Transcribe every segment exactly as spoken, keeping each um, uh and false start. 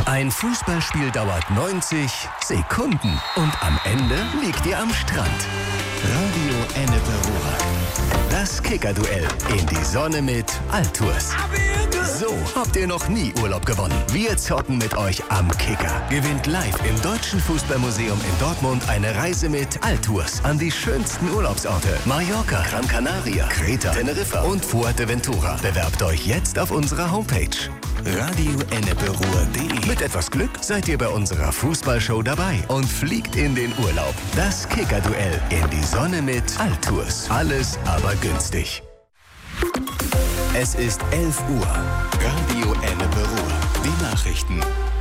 Ein Fußballspiel dauert neunzig Sekunden und am Ende liegt ihr am Strand. Radio Ennepe-Ruhr. Das Kicker-Duell in die Sonne mit Altours. So habt ihr noch nie Urlaub gewonnen. Wir zocken mit euch am Kicker. Gewinnt live im Deutschen Fußballmuseum in Dortmund eine Reise mit Altours an die schönsten Urlaubsorte. Mallorca, Gran Canaria, Kreta, Teneriffa und Fuerteventura. Bewerbt euch jetzt auf unserer Homepage radio ennepe ruhr punkt de. Mit etwas Glück seid ihr bei unserer Fußballshow dabei und fliegt in den Urlaub. Das Kicker-Duell in die Sonne mit Altours. Alles aber günstig. Es ist elf Uhr. Radio Ennepe-Ruhr. Die Nachrichten.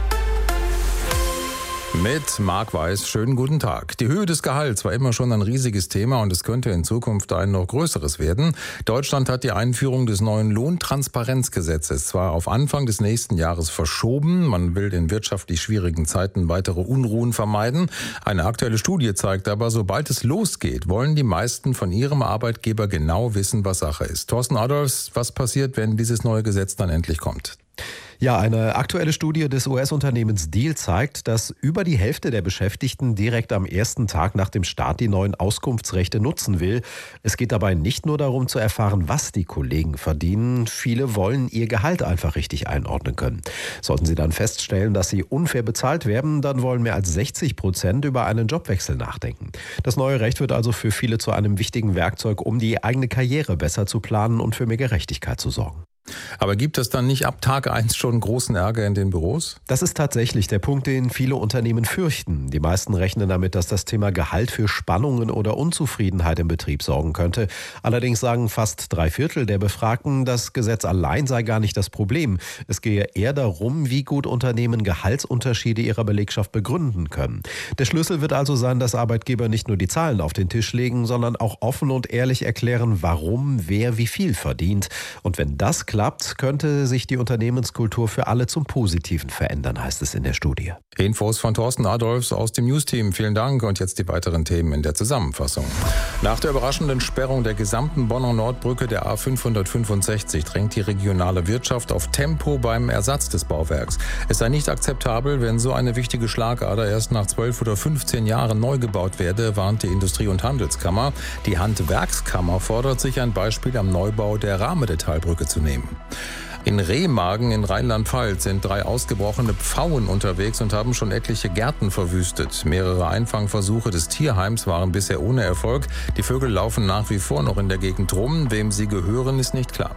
Mit Marc Weiß, schönen guten Tag. Die Höhe des Gehalts war immer schon ein riesiges Thema und es könnte in Zukunft ein noch größeres werden. Deutschland hat die Einführung des neuen Lohntransparenzgesetzes zwar auf Anfang des nächsten Jahres verschoben. Man will in wirtschaftlich schwierigen Zeiten weitere Unruhen vermeiden. Eine aktuelle Studie zeigt aber, sobald es losgeht, wollen die meisten von ihrem Arbeitgeber genau wissen, was Sache ist. Thorsten Adolfs, was passiert, wenn dieses neue Gesetz dann endlich kommt? Ja, eine aktuelle Studie des U S-Unternehmens Deel zeigt, dass über die Hälfte der Beschäftigten direkt am ersten Tag nach dem Start die neuen Auskunftsrechte nutzen will. Es geht dabei nicht nur darum zu erfahren, was die Kollegen verdienen. Viele wollen ihr Gehalt einfach richtig einordnen können. Sollten sie dann feststellen, dass sie unfair bezahlt werden, dann wollen mehr als sechzig Prozent über einen Jobwechsel nachdenken. Das neue Recht wird also für viele zu einem wichtigen Werkzeug, um die eigene Karriere besser zu planen und für mehr Gerechtigkeit zu sorgen. Aber gibt es dann nicht ab Tag eins schon großen Ärger in den Büros? Das ist tatsächlich der Punkt, den viele Unternehmen fürchten. Die meisten rechnen damit, dass das Thema Gehalt für Spannungen oder Unzufriedenheit im Betrieb sorgen könnte. Allerdings sagen fast drei Viertel der Befragten, das Gesetz allein sei gar nicht das Problem. Es gehe eher darum, wie gut Unternehmen Gehaltsunterschiede ihrer Belegschaft begründen können. Der Schlüssel wird also sein, dass Arbeitgeber nicht nur die Zahlen auf den Tisch legen, sondern auch offen und ehrlich erklären, warum wer wie viel verdient. Und wenn das klappt, könnte sich die Unternehmenskultur für alle zum Positiven verändern, heißt es in der Studie. Infos von Thorsten Adolfs aus dem News-Team. Vielen Dank und jetzt die weiteren Themen in der Zusammenfassung. Nach der überraschenden Sperrung der gesamten Bonner Nordbrücke der A fünfhundertfünfundsechzig drängt die regionale Wirtschaft auf Tempo beim Ersatz des Bauwerks. Es sei nicht akzeptabel, wenn so eine wichtige Schlagader erst nach zwölf oder fünfzehn Jahren neu gebaut werde, warnt die Industrie- und Handelskammer. Die Handwerkskammer fordert sich ein Beispiel am Neubau der Rahmede-Talbrücke zu nehmen. In Remagen in Rheinland-Pfalz sind drei ausgebrochene Pfauen unterwegs und haben schon etliche Gärten verwüstet. Mehrere Einfangversuche des Tierheims waren bisher ohne Erfolg. Die Vögel laufen nach wie vor noch in der Gegend rum. Wem sie gehören, ist nicht klar.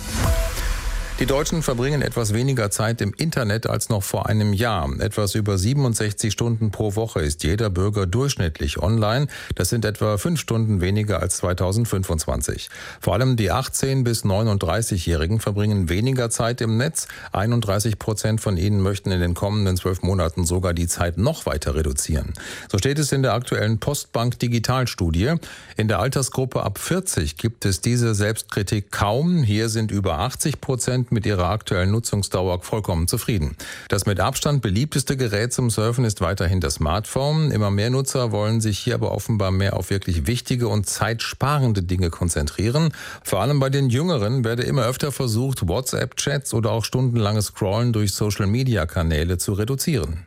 Die Deutschen verbringen etwas weniger Zeit im Internet als noch vor einem Jahr. Etwas über siebenundsechzig Stunden pro Woche ist jeder Bürger durchschnittlich online. Das sind etwa fünf Stunden weniger als zweitausendfünfundzwanzig. Vor allem die achtzehn- bis neununddreißigjährigen verbringen weniger Zeit im Netz. einunddreißig Prozent von ihnen möchten in den kommenden zwölf Monaten sogar die Zeit noch weiter reduzieren. So steht es in der aktuellen Postbank Digitalstudie. In der Altersgruppe ab vierzig gibt es diese Selbstkritik kaum. Hier sind über achtzig Prozent mit ihrer aktuellen Nutzungsdauer vollkommen zufrieden. Das mit Abstand beliebteste Gerät zum Surfen ist weiterhin das Smartphone. Immer mehr Nutzer wollen sich hier aber offenbar mehr auf wirklich wichtige und zeitsparende Dinge konzentrieren. Vor allem bei den Jüngeren werde immer öfter versucht, WhatsApp-Chats oder auch stundenlanges Scrollen durch Social-Media-Kanäle zu reduzieren.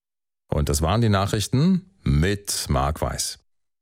Und das waren die Nachrichten mit Marc Weiß.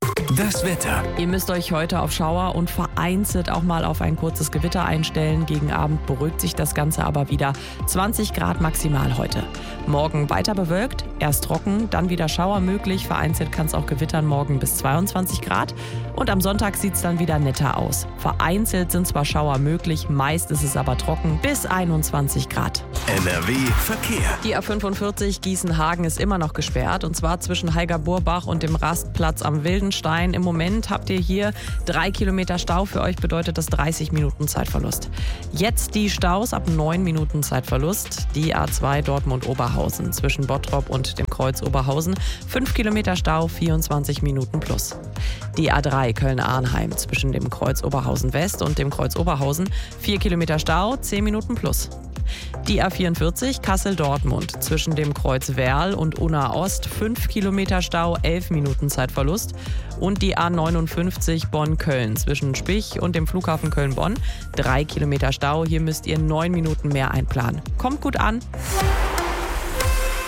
Das Wetter. Ihr müsst euch heute auf Schauer und vereinzelt auch mal auf ein kurzes Gewitter einstellen. Gegen Abend beruhigt sich das Ganze aber wieder. zwanzig Grad maximal heute. Morgen weiter bewölkt, erst trocken, dann wieder Schauer möglich. Vereinzelt kann es auch gewittern, morgen bis zweiundzwanzig Grad. Und am Sonntag sieht es dann wieder netter aus. Vereinzelt sind zwar Schauer möglich, meist ist es aber trocken, bis einundzwanzig Grad. N R W Verkehr. Die A fünfundvierzig Gießen-Hagen ist immer noch gesperrt, und zwar zwischen Heiger-Burbach und dem Rastplatz am Wildenstein. Im Moment habt ihr hier drei Kilometer Stau. Für euch bedeutet das dreißig Minuten Zeitverlust. Jetzt die Staus ab neun Minuten Zeitverlust. Die A zwei Dortmund-Oberhausen zwischen Bottrop und dem Kreuz Oberhausen. fünf Kilometer Stau, vierundzwanzig Minuten plus. Die A drei Köln-Arnheim zwischen dem Kreuz Oberhausen West und dem Kreuz Oberhausen. vier Kilometer Stau, zehn Minuten plus. Die A vierundvierzig Kassel-Dortmund zwischen dem Kreuz Werl und Unna Ost. fünf Kilometer Stau, elf Minuten Zeitverlust. Und die A neunundfünfzig Bonn-Köln zwischen Spich und dem Flughafen Köln-Bonn. drei Kilometer Stau, hier müsst ihr neun Minuten mehr einplanen. Kommt gut an.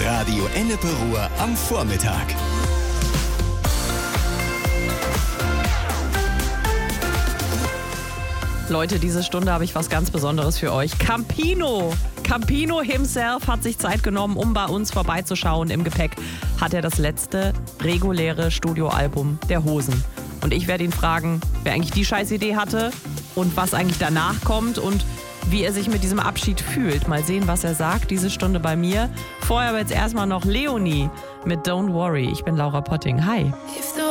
Radio Ennepe Ruhr am Vormittag. Leute, diese Stunde habe ich was ganz Besonderes für euch. Campino! Campino himself hat sich Zeit genommen, um bei uns vorbeizuschauen. Im Gepäck hat er das letzte reguläre Studioalbum der Hosen. Und ich werde ihn fragen, wer eigentlich die Scheißidee hatte und was eigentlich danach kommt und wie er sich mit diesem Abschied fühlt. Mal sehen, was er sagt. Diese Stunde bei mir. Vorher aber jetzt erstmal noch Leonie mit Don't Worry. Ich bin Laura Potting. Hi. If the